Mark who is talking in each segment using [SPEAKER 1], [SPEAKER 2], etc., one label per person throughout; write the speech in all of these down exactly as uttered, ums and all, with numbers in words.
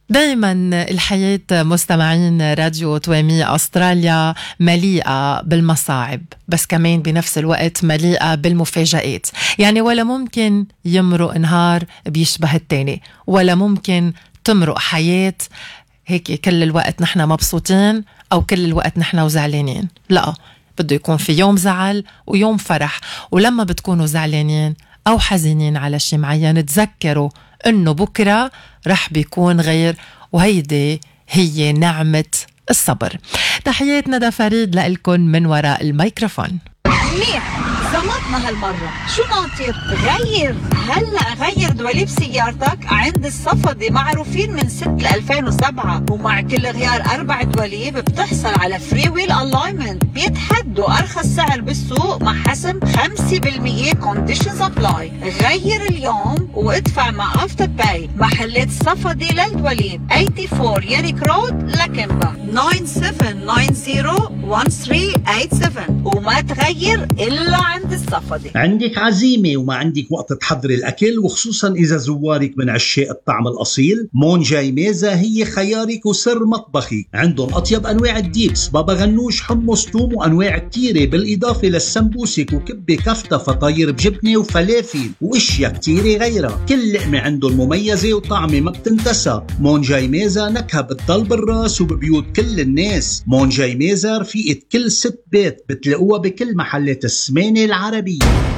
[SPEAKER 1] دايما الحياة مستمعين راديو توامي أستراليا مليئة بالمصاعب، بس كمان بنفس الوقت مليئة بالمفاجآت. يعني ولا ممكن يمرق نهار بيشبه التاني، ولا ممكن تمرق حياة هيك كل الوقت نحن مبسوطين أو كل الوقت نحن وزعلانين. لا، بده يكون في يوم زعل ويوم فرح. ولما بتكونوا زعلانين أو حزينين على شيء معين، تذكروا إنه بكرة رح بيكون غير، وهيدي هي نعمة الصبر. تحيات ندى فريد لإلكن من وراء الميكروفون.
[SPEAKER 2] منيح، زمطنا هالمرة. شو ناطر؟ غير هلأ غير دواليب سيارتك عند الصفدي، معروفين من ستة لألفين وسبعة، ومع كل غيار أربع دواليب بتحصل على فري ويل ألاينمنت. بيتحدوا أرخص سعر بالسوق مع حسم خمسة بالمية كونديشنز أبلاي. غير اليوم وادفع مع أفتر باي. محلات الصفدي للدواليب أربعة وثمانين ياريك رود لكمبا تسعة سبعة تسعة صفر واحد ثلاثة ثمانية سبعة، وما تغير إلا عند الصفدي.
[SPEAKER 3] عندك عزيمة وما عندك وقت تحضري الأكل، وخصوصا إذا زوارك من عشاق الطعم الأصيل، مون جاي ميزة هي خيارك وسر مطبخي. عندهم أطيب أنواع الديبس، بابا غنوش، حمص، توم، وأنواع كتيرة، بالإضافة للسمبوسك وكبة كفتة، فطاير بجبنة وفلافل وإشياء كتيرة غيرها. كل لقمة عندهم مميزة وطعمة ما بتنتسى. مون جاي ميزة نكهة بتضل بالراس وببيوت كل الناس. مون جاي ميزة رفيقة كل ست بيت، بتلاقوها بكل محلات السمانة العربية.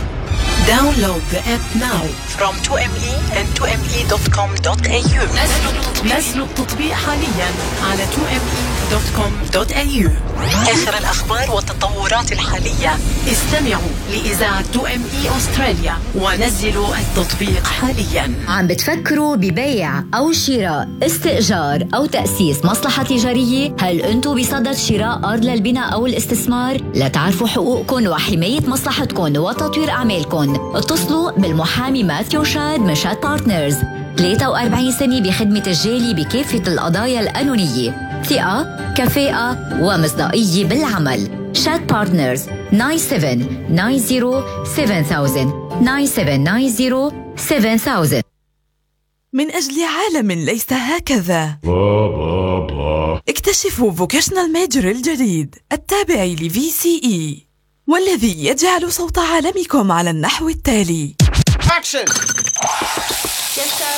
[SPEAKER 4] Download the app now from تو إم إي and تو إم إي دوت كوم دوت إيه يو. نزلوا التطبيق حاليا على تو إم إي دوت كوم دوت إيه يو. آخر الأخبار والتطورات الحالية. استمعوا لإذاعة تو إم إي أستراليا ونزلوا التطبيق حاليا.
[SPEAKER 5] عم بتفكروا ببيع أو شراء، استئجار أو تأسيس مصلحة تجارية؟ هل أنتوا بصدد شراء أرض للبناء أو الاستثمار؟ لتعرفوا حقوقكم وحماية مصلحتكم وتطوير أعمالكم، اتصلوا بالمحامي ماثيو شاد من شاد بارتنرز. ثلاثة وأربعين سنة بخدمة الجالي بكافة القضايا القانونية، ثقة، كفاءة ومصداقية بالعمل. شاد بارتنرز تسعة سبعة تسعة صفر سبعة ألف تسعة سبعة تسعة صفر سبعة ألف.
[SPEAKER 6] من أجل عالم ليس هكذا، اكتشفوا فوكيشنال ميجر الجديد التابع لفي سي إي، والذي يجعل صوت عالمكم على النحو التالي.
[SPEAKER 7] Action!
[SPEAKER 2] Yes, sir.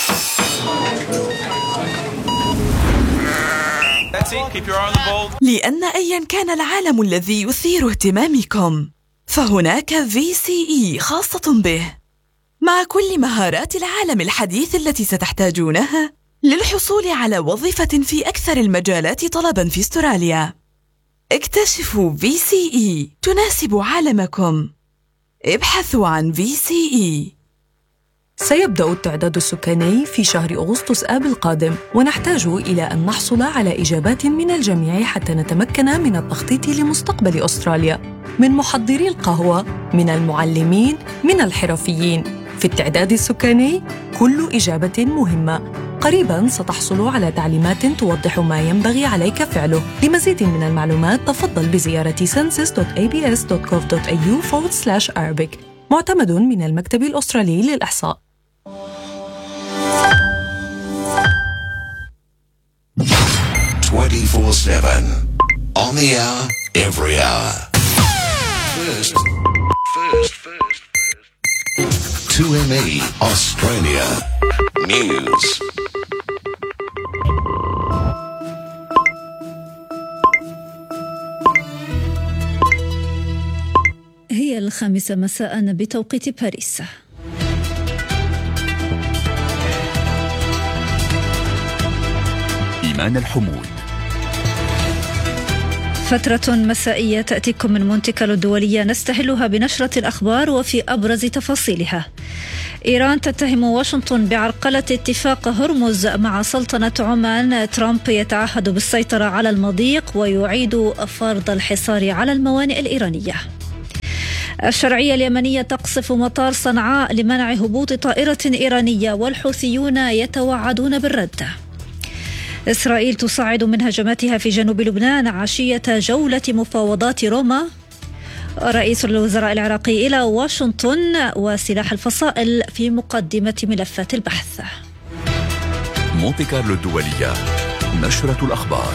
[SPEAKER 7] That's it. Keep your eye on the ball.
[SPEAKER 6] لأن أيا كان العالم الذي يثير اهتمامكم، فهناك في سي إي خاصة به، مع كل مهارات العالم الحديث التي ستحتاجونها للحصول على وظيفة في أكثر المجالات طلبا في استراليا. اكتشفوا في سي إي تناسب عالمكم. ابحثوا عن في سي إي.
[SPEAKER 8] سيبدأ التعداد السكاني في شهر أغسطس آب القادم، ونحتاج إلى أن نحصل على إجابات من الجميع حتى نتمكن من التخطيط لمستقبل أستراليا، من محضري القهوة، من المعلمين، من الحرفيين. في التعداد السكاني كل إجابة مهمة. قريباً ستحصل على تعليمات توضح ما ينبغي عليك فعله. لمزيد من المعلومات تفضل بزيارة سنسس دوت إيه بي إس دوت كوف دوت إيه يو فورورد سلاش أرابيك. معتمد من المكتب الأسترالي للإحصاء.
[SPEAKER 9] twenty-four seven on the hour, every hour. First, first, first, first. two M E Australia News.
[SPEAKER 10] هي الخامسة مساء بتوقيت باريس.
[SPEAKER 11] إيمان الحمود.
[SPEAKER 10] فترة مسائية تأتيكم من مونتي كارلو الدولية، نستهلها بنشرة الأخبار وفي أبرز تفاصيلها. إيران تتهم واشنطن بعرقلة اتفاق هرمز مع سلطنة عمان. ترامب يتعهد بالسيطرة على المضيق ويعيد فرض الحصار على الموانئ الإيرانية. الشرعية اليمنية تقصف مطار صنعاء لمنع هبوط طائرة إيرانية، والحوثيون يتوعدون بالرد. إسرائيل تصعد من هجماتها في جنوب لبنان عشية جولة مفاوضات روما. رئيس الوزراء العراقي إلى واشنطن، وسلاح الفصائل في مقدمة ملفات البحث.
[SPEAKER 11] مونتي كارلو الدولية. نشرة الأخبار.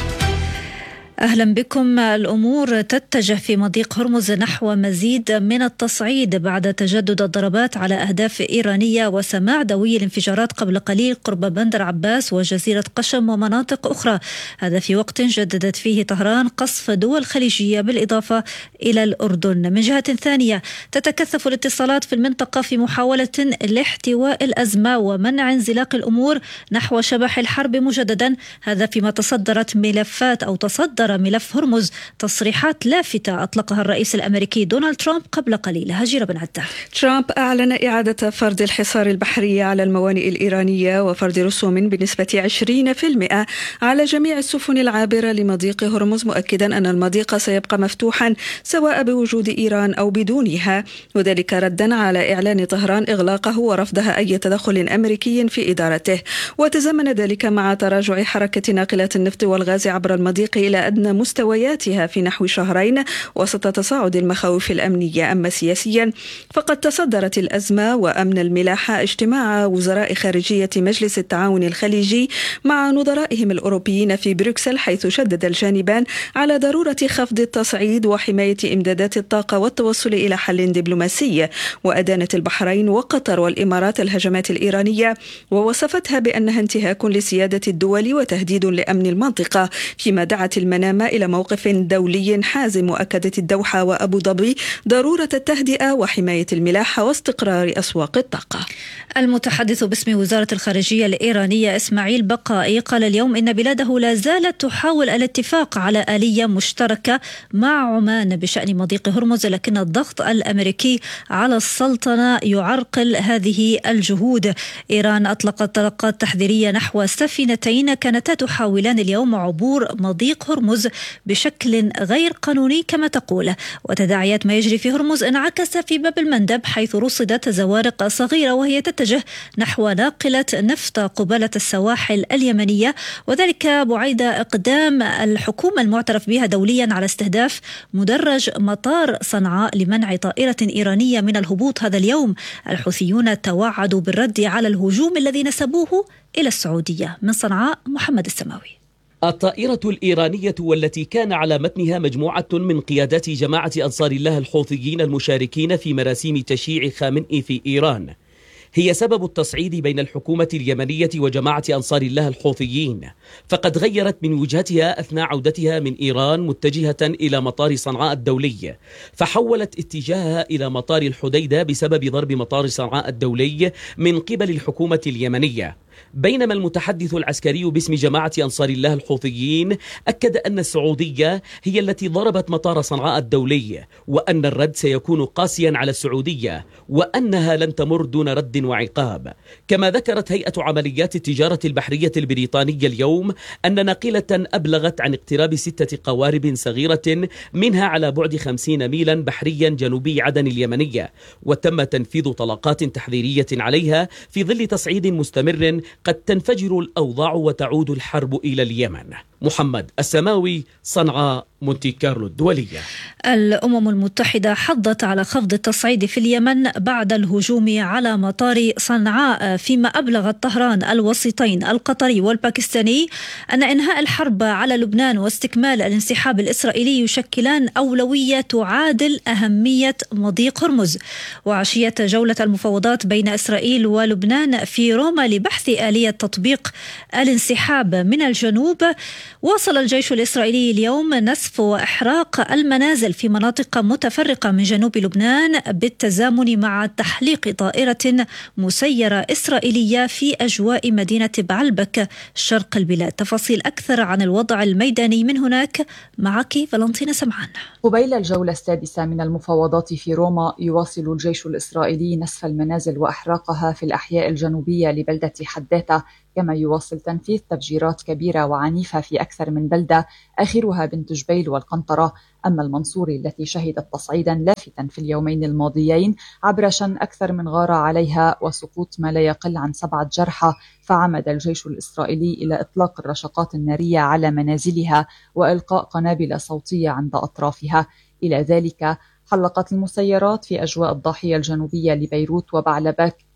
[SPEAKER 10] أهلا بكم. الأمور تتجه في مضيق هرمز نحو مزيد من التصعيد بعد تجدد الضربات على أهداف إيرانية وسماع دوي الانفجارات قبل قليل قرب بندر عباس وجزيرة قشم ومناطق أخرى. هذا في وقت جددت فيه طهران قصف دول خليجية بالإضافة إلى الأردن. من جهة ثانية تتكثف الاتصالات في المنطقة في محاولة لاحتواء الأزمة ومنع انزلاق الأمور نحو شبح الحرب مجددا. هذا فيما تصدرت ملفات أو تصدر ملف هرمز تصريحات لافتة أطلقها الرئيس الأمريكي دونالد ترامب قبل قليل. هجيرة بن عدة.
[SPEAKER 12] ترامب أعلن إعادة فرض الحصار البحري على الموانئ الإيرانية وفرض رسوم بنسبة عشرين بالمئة على جميع السفن العابرة لمضيق هرمز، مؤكدا أن المضيق سيبقى مفتوحا سواء بوجود إيران أو بدونها، وذلك ردا على إعلان طهران إغلاقه ورفضها أي تدخل أمريكي في إدارته. وتزامن ذلك مع تراجع حركة ناقلات النفط والغاز عبر المضيق إلى أدنى مستوياتها في نحو شهرين وسط تصاعد المخاوف الأمنية. أما سياسيا فقد تصدرت الأزمة وأمن الملاحة اجتماع وزراء خارجية مجلس التعاون الخليجي مع نظرائهم الأوروبيين في بروكسل، حيث شدد الجانبان على ضرورة خفض التصعيد وحماية إمدادات الطاقة والتوصل إلى حل دبلوماسي. وأدانت البحرين وقطر والإمارات الهجمات الإيرانية ووصفتها بأنها انتهاك لسيادة الدول وتهديد لأمن المنطقة، فيما دعت المنام إلى موقف دولي حازم. وأكدت الدوحة وأبو ظبي ضرورة التهدئة وحماية الملاحة واستقرار أسواق الطاقة.
[SPEAKER 10] المتحدث باسم وزارة الخارجية الإيرانية إسماعيل بقائي قال اليوم إن بلاده لا زالت تحاول الاتفاق على آلية مشتركة مع عمان بشأن مضيق هرمز، لكن الضغط الأمريكي على السلطنة يعرقل هذه الجهود. إيران أطلقت طلقات تحذيرية نحو سفينتين كانتا تحاولان اليوم عبور مضيق هرمز بشكل غير قانوني كما تقول. وتداعيات ما يجري في هرمز انعكس في باب المندب، حيث رصدت زوارق صغيرة وهي تتجه نحو ناقلة نفط قبالة السواحل اليمنية، وذلك بعيد إقدام الحكومة المعترف بها دوليا على استهداف مدرج مطار صنعاء لمنع طائرة إيرانية من الهبوط هذا اليوم. الحوثيون توعدوا بالرد على الهجوم الذي نسبوه إلى السعودية. من صنعاء محمد السماوي.
[SPEAKER 13] الطائرة الإيرانية والتي كان على متنها مجموعة من قيادات جماعة أنصار الله الحوثيين المشاركين في مراسيم تشييع خامنئي في إيران هي سبب التصعيد بين الحكومة اليمنية وجماعة أنصار الله الحوثيين، فقد غيرت من وجهتها أثناء عودتها من إيران متجهة إلى مطار صنعاء الدولي، فحولت اتجاهها إلى مطار الحديدة بسبب ضرب مطار صنعاء الدولي من قبل الحكومة اليمنية. بينما المتحدث العسكري باسم جماعة أنصار الله الحوثيين أكد أن السعودية هي التي ضربت مطار صنعاء الدولي، وأن الرد سيكون قاسيا على السعودية، وأنها لن تمر دون رد وعقاب. كما ذكرت هيئة عمليات التجارة البحرية البريطانية اليوم أن ناقلة أبلغت عن اقتراب ستة قوارب صغيرة منها على بعد خمسين ميلا بحريا جنوبي عدن اليمنية، وتم تنفيذ طلقات تحذيرية عليها في ظل تصعيد مستمر قد تنفجر الأوضاع وتعود الحرب إلى اليمن. محمد السماوي، صنعاء، مونتي كارلو الدولية.
[SPEAKER 10] الأمم المتحدة حضت على خفض التصعيد في اليمن بعد الهجوم على مطار صنعاء، فيما أبلغت طهران الوسيطين القطري والباكستاني أن إنهاء الحرب على لبنان واستكمال الانسحاب الإسرائيلي يشكلان أولوية تعادل أهمية مضيق هرمز. وعشية جولة المفاوضات بين إسرائيل ولبنان في روما لبحث آلية تطبيق الانسحاب من الجنوب، واصل الجيش الإسرائيلي اليوم نسف وإحراق المنازل في مناطق متفرقة من جنوب لبنان بالتزامن مع تحليق طائرة مسيرة إسرائيلية في أجواء مدينة بعلبك شرق البلاد. تفاصيل أكثر عن الوضع الميداني من هناك معك فالنتينا سمعان.
[SPEAKER 14] قبيل الجولة السادسة من المفاوضات في روما، يواصل الجيش الإسرائيلي نسف المنازل وإحراقها في الأحياء الجنوبية لبلدة حداثة، كما يواصل تنفيذ تفجيرات كبيرة وعنيفة في أكثر من بلدة آخرها بنت جبيل والقنطرة. أما المنصوري التي شهدت تصعيدا لافتا في اليومين الماضيين عبر شن أكثر من غارة عليها وسقوط ما لا يقل عن سبعة جرحى، فعمد الجيش الإسرائيلي إلى إطلاق الرشقات النارية على منازلها وإلقاء قنابل صوتية عند أطرافها. إلى ذلك حلقت المسيرات في أجواء الضاحية الجنوبية لبيروت وبعلبك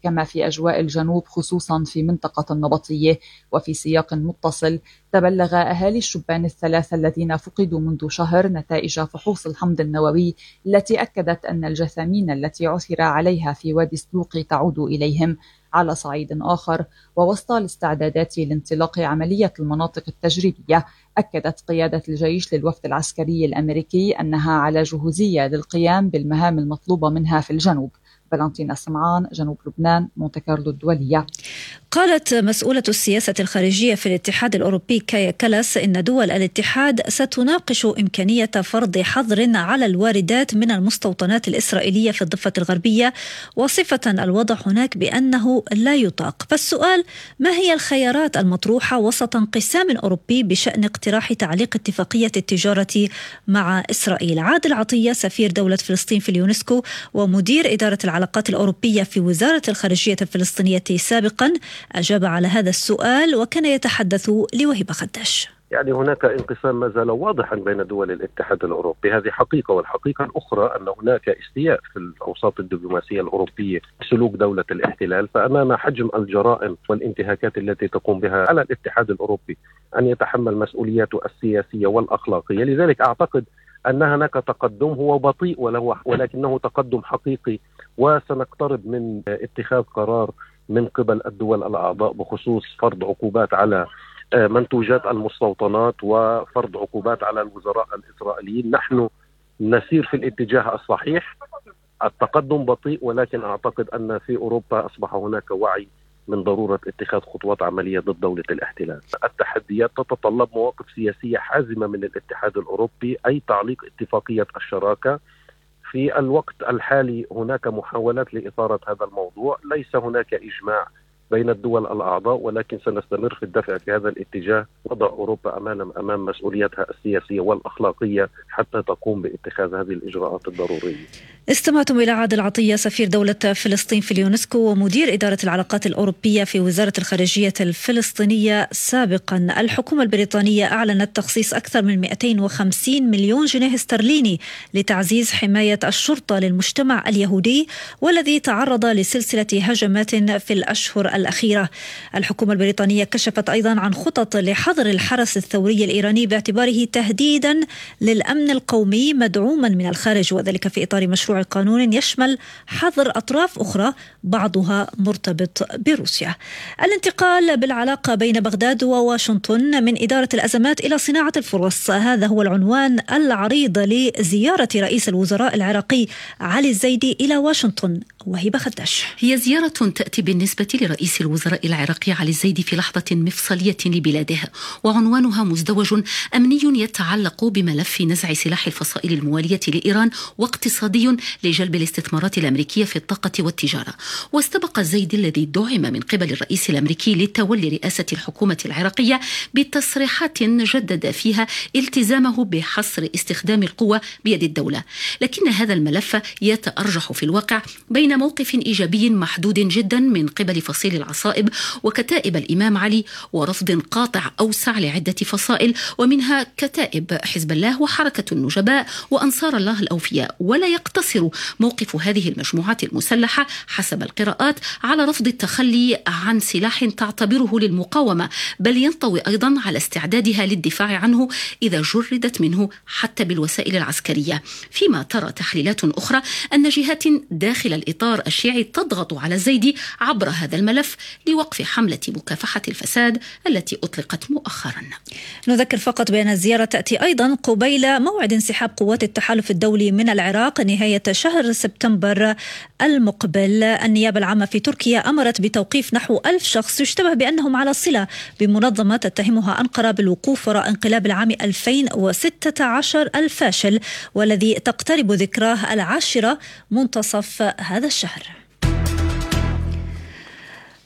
[SPEAKER 14] كما في أجواء الجنوب خصوصا في منطقة النبطية. وفي سياق متصل، تبلغ أهالي الشبان الثلاثة الذين فقدوا منذ شهر نتائج فحوص الحمض النووي التي أكدت أن الجثامين التي عثر عليها في وادي سلوق تعود إليهم. على صعيد آخر، ووسط الاستعدادات لانطلاق عملية المناطق التجريبية، أكدت قيادة الجيش للوفد العسكري الأمريكي أنها على جهوزية للقيام بالمهام المطلوبة منها في الجنوب. فالنتينا سمعان، جنوب لبنان، مونte كارلو الدولية.
[SPEAKER 10] قالت مسؤولة السياسة الخارجية في الاتحاد الأوروبي كايا كالاس إن دول الاتحاد ستناقش إمكانية فرض حظر على الواردات من المستوطنات الإسرائيلية في الضفة الغربية، وصفة الوضع هناك بأنه لا يطاق. فالسؤال: ما هي الخيارات المطروحة وسط انقسام أوروبي بشأن اقتراح تعليق اتفاقية التجارة مع إسرائيل؟ عادل عطية، سفير دولة فلسطين في اليونسكو ومدير إدارة العلاقات الأوروبية في وزارة الخارجية الفلسطينية سابقا، أجاب على هذا السؤال وكان يتحدث لوهبة خداش.
[SPEAKER 15] يعني هناك انقسام ما زال واضحا بين دول الاتحاد الأوروبي، هذه حقيقة. والحقيقة الأخرى أن هناك استياء في الأوساط الدبلوماسية الأوروبية بسلوك دولة الاحتلال. فأمام حجم الجرائم والانتهاكات التي تقوم بها على الاتحاد الأوروبي أن يتحمل مسؤولياته السياسية والأخلاقية. لذلك أعتقد أن هناك تقدم، هو بطيء ولكنه تقدم حقيقي، وسنقترب من اتخاذ قرار من قبل الدول الأعضاء بخصوص فرض عقوبات على منتوجات المستوطنات وفرض عقوبات على الوزراء الإسرائيليين. نحن نسير في الاتجاه الصحيح، التقدم بطيء، ولكن أعتقد أن في أوروبا أصبح هناك وعي من ضرورة اتخاذ خطوات عملية ضد دولة الاحتلال. التحديات تتطلب مواقف سياسية حازمة من الاتحاد الأوروبي، أي تعليق اتفاقية الشراكة. في الوقت الحالي هناك محاولات لإثارة هذا الموضوع، ليس هناك إجماع بين الدول الأعضاء، ولكن سنستمر في الدفع في هذا الاتجاه، وضع أوروبا أمام أمام مسؤوليتها السياسية والأخلاقية حتى تقوم باتخاذ هذه الإجراءات الضرورية.
[SPEAKER 10] استمعتم إلى عادل عطية، سفير دولة فلسطين في اليونسكو ومدير إدارة العلاقات الأوروبية في وزارة الخارجية الفلسطينية سابقا. الحكومة البريطانية أعلنت تخصيص أكثر من مئتين وخمسين مليون جنيه استرليني لتعزيز حماية الشرطة للمجتمع اليهودي، والذي تعرض لسلسلة هجمات في الأشهر الأخيرة. الحكومة البريطانية كشفت أيضا عن خطط لحظر الحرس الثوري الإيراني باعتباره تهديدا للأمن القومي مدعوما من الخارج، وذلك في إطار مشروع قانون يشمل حظر أطراف أخرى بعضها مرتبط بروسيا. الانتقال بالعلاقة بين بغداد وواشنطن من إدارة الأزمات إلى صناعة الفرص، هذا هو العنوان العريض لزيارة رئيس الوزراء العراقي علي الزيدي إلى واشنطن. وهبة خداش.
[SPEAKER 16] هي زيارة تأتي بالنسبة لرئيس الوزراء العراقي علي الزيدي في لحظة مفصلية لبلاده، وعنوانها مزدوج أمني يتعلق بملف نزع سلاح الفصائل الموالية لإيران، واقتصادي لجلب الاستثمارات الأمريكية في الطاقة والتجارة. واستبق الزيدي الذي دعم من قبل الرئيس الأمريكي لتولي رئاسة الحكومة العراقية بتصريحات جدد فيها التزامه بحصر استخدام القوة بيد الدولة، لكن هذا الملف يتأرجح في الواقع بين موقف إيجابي محدود جدا من قبل فصيل العصائب وكتائب الإمام علي، ورفض قاطع أوسع لعدة فصائل، ومنها كتائب حزب الله وحركة النجباء وأنصار الله الأوفياء. ولا يقتصر موقف هذه المجموعات المسلحة حسب القراءات على رفض التخلي عن سلاح تعتبره للمقاومة، بل ينطوي أيضا على استعدادها للدفاع عنه إذا جردت منه حتى بالوسائل العسكرية. فيما ترى تحليلات أخرى أن جهات داخل الإطار الشيعي تضغط على الزيدي عبر هذا الملف لوقف حملة مكافحة الفساد التي أطلقت مؤخرا.
[SPEAKER 10] نذكر فقط بأن الزيارة تأتي أيضا قبيل موعد انسحاب قوات التحالف الدولي من العراق نهاية شهر سبتمبر المقبل. النيابة العامة في تركيا أمرت بتوقيف نحو ألف شخص يشتبه بأنهم على صلة بمنظمة تتهمها أنقرة بالوقوف وراء انقلاب العام ألفين وستة عشر الفاشل، والذي تقترب ذكراه العاشرة منتصف هذا الشهر.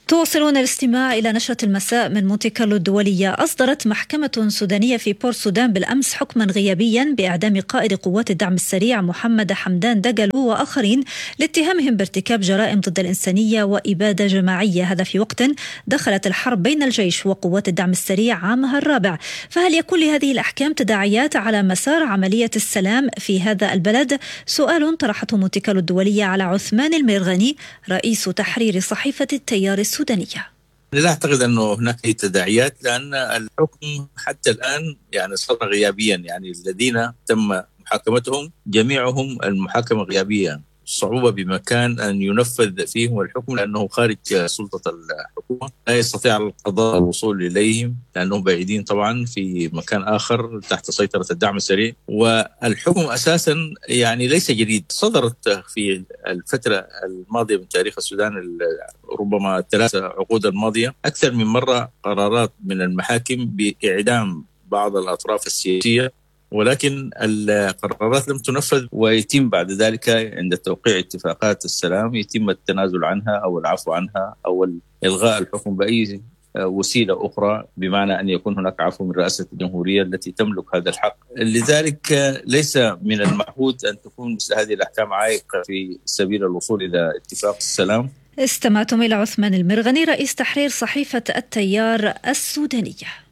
[SPEAKER 10] تواصلون الاستماع إلى نشرة المساء من مونتي كارلو الدولية. أصدرت محكمة سودانية في بورت سودان بالأمس حكما غيابيا بإعدام قائد قوات الدعم السريع محمد حمدان دقلو وآخرين لاتهامهم بارتكاب جرائم ضد الإنسانية وإبادة جماعية، هذا في وقت دخلت الحرب بين الجيش وقوات الدعم السريع عامها الرابع. فهل يكون لهذه الأحكام تداعيات على مسار عملية السلام في هذا البلد؟ سؤال طرحته مونتي كارلو الدولية على عثمان المرغني رئيس تحرير صحيفة التيار السودانية.
[SPEAKER 17] لا أعتقد أنه هناك أي تداعيات، لأن الحكم حتى الآن يعني صار غيابيا، يعني الذين تم محاكمتهم جميعهم المحاكمة غيابية. الصعوبة بمكان أن ينفذ فيهم الحكم لأنه خارج سلطة الحكومة، لا يستطيع القضاء الوصول إليهم لأنهم بعيدين طبعا في مكان آخر تحت سيطرة الدعم السريع. والحكم أساسا يعني ليس جديد، صدرت في الفترة الماضية من تاريخ السودان ربما الثلاثة عقود الماضية أكثر من مرة قرارات من المحاكم بإعدام بعض الأطراف السياسية، ولكن القرارات لم تنفذ، ويتم بعد ذلك عند توقيع اتفاقات السلام يتم التنازل عنها أو العفو عنها أو إلغاء الحكم بأي وسيلة أخرى، بمعنى أن يكون هناك عفو من رئاسة الجمهورية التي تملك هذا الحق. لذلك ليس من المعهود أن تكون مثل هذه الأحكام عائقة في سبيل الوصول إلى اتفاق السلام.
[SPEAKER 10] استمعتم إلى عثمان المرغني رئيس تحرير صحيفة التيار السودانية.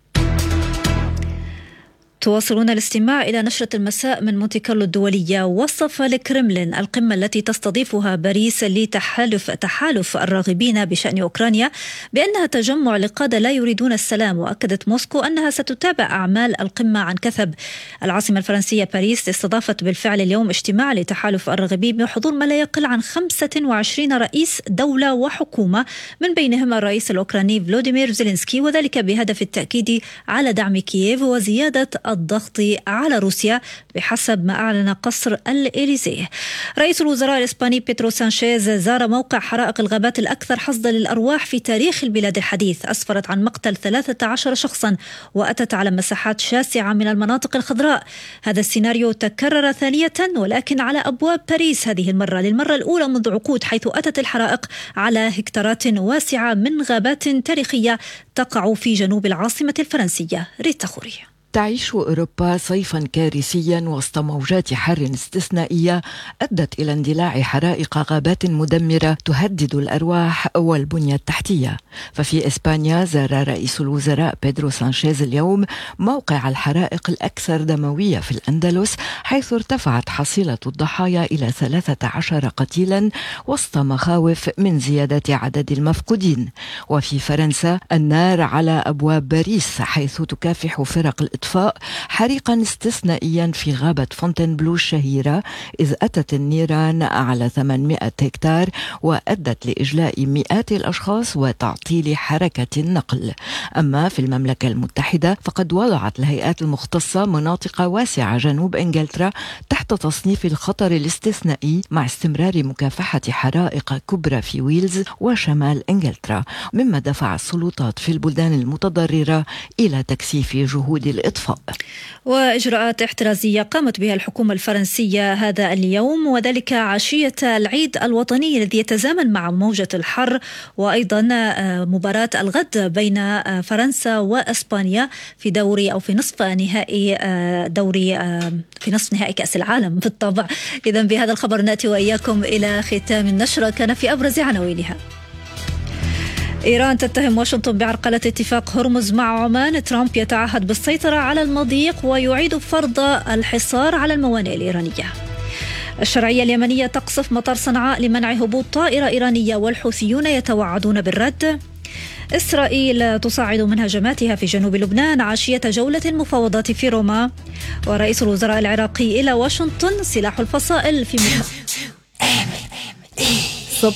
[SPEAKER 10] تواصلون الاستماع إلى نشرة المساء من مونتي كارلو الدولية. وصف الكرملين القمة التي تستضيفها باريس لتحالف تحالف الراغبين بشأن أوكرانيا بأنها تجمع لقادة لا يريدون السلام، وأكدت موسكو أنها ستتابع أعمال القمة عن كثب. العاصمة الفرنسية باريس استضافت بالفعل اليوم اجتماع لتحالف الراغبين بحضور ما لا يقل عن خمسة وعشرين رئيس دولة وحكومة، من بينهم الرئيس الأوكراني فلوديمير زيلينسكي، وذلك بهدف التأكيد على دعم كييف وزيادة الضغط على روسيا بحسب ما أعلن قصر الإليزيه. رئيس الوزراء الإسباني بيدرو سانشيز زار موقع حرائق الغابات الأكثر حصدا للأرواح في تاريخ البلاد الحديث، أسفرت عن مقتل ثلاثة عشر شخصا وأتت على مساحات شاسعة من المناطق الخضراء. هذا السيناريو تكرر ثانية ولكن على أبواب باريس هذه المرة للمرة الأولى منذ عقود، حيث أتت الحرائق على هكتارات واسعة من غابات تاريخية تقع في جنوب العاصمة الفرنسية. ريتا خوري.
[SPEAKER 18] تعيش أوروبا صيفا كارثيا وسط موجات حر استثنائية أدت إلى اندلاع حرائق غابات مدمرة تهدد الأرواح والبنية التحتية. ففي إسبانيا زار رئيس الوزراء بيدرو سانشيز اليوم موقع الحرائق الأكثر دموية في الأندلس، حيث ارتفعت حصيلة الضحايا إلى ثلاثة عشر قتيلا وسط مخاوف من زيادة عدد المفقودين. وفي فرنسا النار على أبواب باريس، حيث تكافح فرق الإطفاء حريقا استثنائيا في غابة فونتينبلو الشهيرة، إذ أتت النيران على ثمانمائة هكتار وأدت لإجلاء مئات الأشخاص وتعطيل حركة النقل. أما في المملكة المتحدة فقد وضعت الهيئات المختصة مناطق واسعة جنوب إنجلترا تحت تصنيف الخطر الاستثنائي، مع استمرار مكافحة حرائق كبرى في ويلز وشمال إنجلترا، مما دفع السلطات في البلدان المتضررة إلى تكثيف جهود الإطفاء.
[SPEAKER 10] وإجراءات احترازية قامت بها الحكومة الفرنسية هذا اليوم، وذلك عشية العيد الوطني الذي يتزامن مع موجة الحر، وأيضا مباراة الغد بين فرنسا وإسبانيا في دوري أو في نصف نهائي دوري في نصف نهائي كأس العالم بالطبع. إذا بهذا الخبر نأتي وإياكم إلى ختام النشرة. كان في أبرز عناوينها: إيران تتهم واشنطن بعرقلة اتفاق هرمز مع عمان. ترامب يتعهد بالسيطرة على المضيق ويعيد فرض الحصار على الموانئ الإيرانية. الشرعية اليمنية تقصف مطار صنعاء لمنع هبوط طائرة إيرانية والحوثيون يتوعدون بالرد. إسرائيل تصاعد من هجماتها في جنوب لبنان عشية جولة المفاوضات في روما. ورئيس الوزراء العراقي إلى واشنطن، سلاح الفصائل في مهم.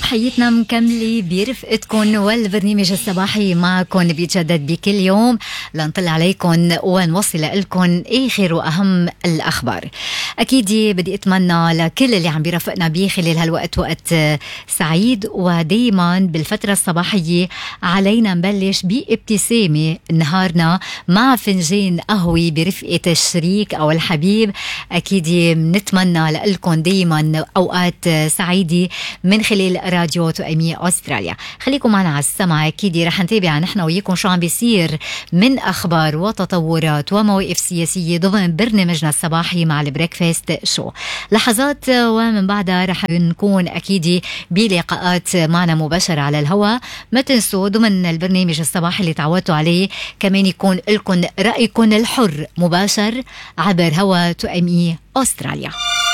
[SPEAKER 5] صبحيتنا مكملة برفقتكم، والبرنامج الصباحي معكم بيتجدد بكل يوم لنطلع عليكم ونوصل لكم آخر وأهم الأخبار. أكيد بدي أتمنى لكل اللي عم بيرافقنا بيه خلال هالوقت وقت سعيد، ودايما بالفترة الصباحية علينا نبلش بابتسامة نهارنا مع فنجان قهوة برفقة الشريك أو الحبيب. أكيد نتمنى لكم دايما أوقات سعيدة من خلال راديو تو ام اي أستراليا. خليكم معنا على السمع، أكيد رح نتابع نحن وياكم شو عم بيصير من أخبار وتطورات ومواقف سياسية ضمن برنامجنا الصباحي مع البريكفاست شو. لحظات ومن بعدها رح نكون أكيد بلقاءات معنا مباشرة على الهواء. ما تنسوا ضمن البرنامج الصباحي اللي تعودتوا عليه كمان يكون لكم رأيكم الحر مباشر عبر هوا تو ام اي أستراليا.